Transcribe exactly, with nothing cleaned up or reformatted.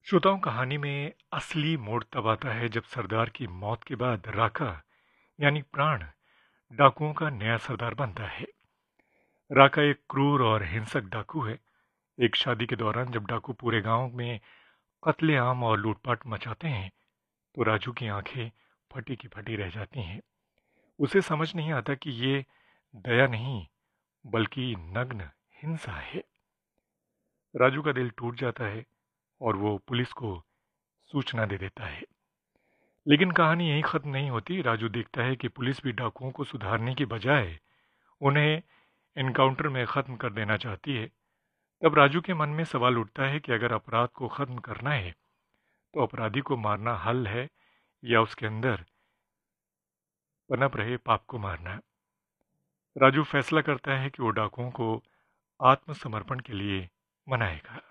श्रोताओं, कहानी में असली मोड़ तब आता है जब सरदार की मौत के बाद राका यानी प्राण डाकुओं का नया सरदार बनता है। राका एक क्रूर और हिंसक डाकू है। एक शादी के दौरान जब डाकू पूरे गांव में कत्लेआम और लूटपाट मचाते हैं तो राजू की आंखें फटी की फटी रह जाती हैं। उसे समझ नहीं आता कि ये दया नहीं बल्कि नग्न हिंसा है। राजू का दिल टूट जाता है और वो पुलिस को सूचना दे देता है। लेकिन कहानी यहीं खत्म नहीं होती। राजू देखता है कि पुलिस भी डाकुओं को सुधारने की बजाय उन्हें एनकाउंटर में खत्म कर देना चाहती है। तब राजू के मन में सवाल उठता है कि अगर अपराध को खत्म करना है तो अपराधी को मारना हल है या उसके अंदर पनप रहे पाप को मारना। राजू फैसला करता है कि वो डाकुओं को आत्मसमर्पण के लिए मनाएगा।